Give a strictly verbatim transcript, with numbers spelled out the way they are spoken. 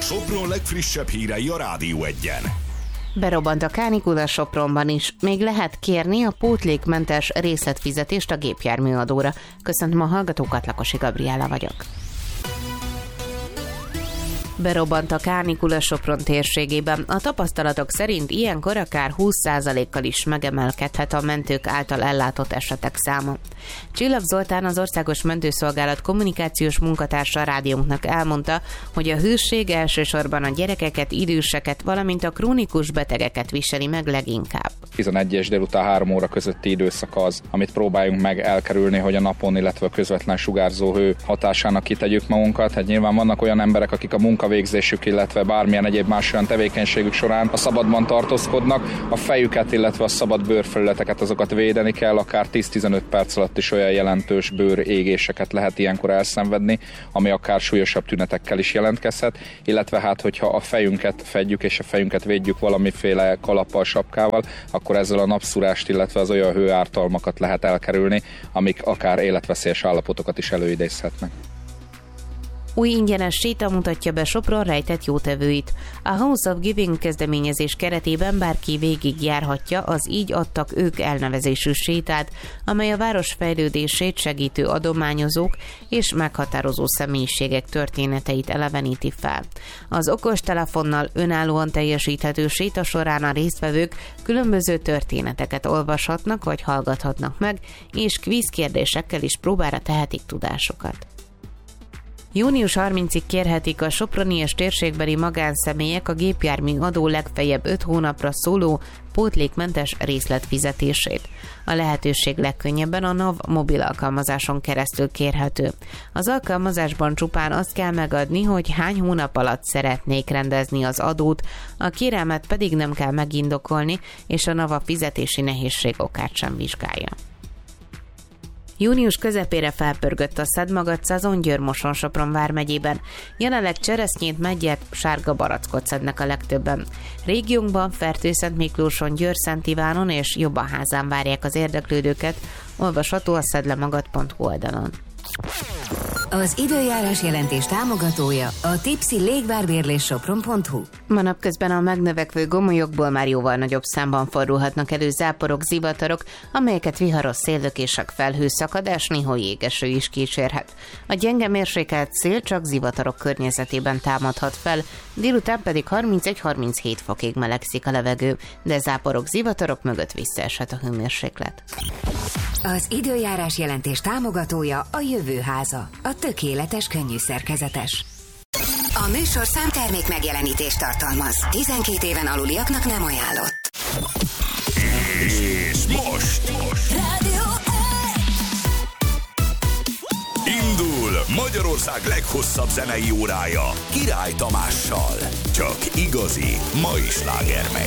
Sopron legfrissebb hírei a Rádió Egyen. Berobbant a kánikula Sopronban is. Még lehet kérni a pótlékmentes részletfizetést a gépjárműadóra. Köszöntöm a hallgatókat, Lakosi Gabriella vagyok. Berobbant a kánikula Sopron térségében. A tapasztalatok szerint ilyenkor akár húsz százalékkal is megemelkedhet a mentők által ellátott esetek száma. Csillag Zoltán, az Országos Mentőszolgálat kommunikációs munkatársa a rádiónknak elmondta, hogy a hőség elsősorban a gyerekeket, időseket, valamint a krónikus betegeket viseli meg leginkább. tizenegy és délután három óra közötti időszak az, amit próbáljunk meg elkerülni, hogy a napon, illetve a közvetlen sugárzó hő hatásának kitegyük magunkat. Hát nyilván vannak olyan emberek, akik a munkavégzésük, illetve bármilyen egyéb más olyan tevékenységük során a szabadban tartózkodnak. A fejüket, illetve a szabad bőrfelületeket, azokat védeni kell, akár tíz-tizenöt perc alatt is olyan jelentős bőrégéseket lehet ilyenkor elszenvedni, ami akár súlyosabb tünetekkel is jelentkezhet, illetve hát, hogyha a fejünket fedjük és a fejünket védjük valamiféle kalappal, sapkával, akkor ezzel a napszúrást, illetve az olyan hőártalmakat lehet elkerülni, amik akár életveszélyes állapotokat is előidézhetnek. Új ingyenes séta mutatja be Sopron rejtett jótevőit. A House of Giving kezdeményezés keretében bárki végigjárhatja az Így adtak ők elnevezésű sétát, amely a város fejlődését segítő adományozók és meghatározó személyiségek történeteit eleveníti fel. Az okostelefonnal önállóan teljesíthető séta során a résztvevők különböző történeteket olvashatnak vagy hallgathatnak meg, és kvízkérdésekkel is próbára tehetik tudásukat. június harmincadikáig kérhetik a soproni és térségbeli magánszemélyek a gépjármű adó legfeljebb öt hónapra szóló pótlékmentes részletfizetését. A lehetőség legkönnyebben a NAV mobil alkalmazáson keresztül kérhető. Az alkalmazásban csupán azt kell megadni, hogy hány hónap alatt szeretnék rendezni az adót, a kérelmet pedig nem kell megindokolni, és a NAV a fizetési nehézség okát sem vizsgálja. Június közepére felpörgött a szedmagat szezon Győr-Moson-Sopron vármegyében. Jelenleg cseresznyét, meggyet, sárga barackot szednek a legtöbben. Régiónkban Fertőszentmiklóson, Győr-Szent Ivánon és Jobbaházán várják az érdeklődőket, olvasható a szedlemagat pont hu oldalon. Az időjárás jelentés támogatója a Tipsy légvárbérlés sopron pont hu. Ma napközben a megnövekvő gomolyokból már jóval nagyobb számban fordulhatnak elő záporok, zivatarok, amelyeket viharos széllökések, felhőszakadás, néha jégeső is kísérhet. A gyenge mérsékelt szél csak zivatarok környezetében támadhat fel, délután pedig harmincegy-harminchét fokig melegszik a levegő, de záporok, zivatarok mögött visszaeshet a hőmérséklet. Az időjárás jelentés támogatója a Jövőháza, a tökéletes könnyű szerkezetes. A műsor számtermék megjelenítést tartalmaz. tizenkét éven aluliaknak nem ajánlott. És most, most. Rádió indul Magyarország leghosszabb zenei órája Király Tamással. Csak igazi mai slágermegy.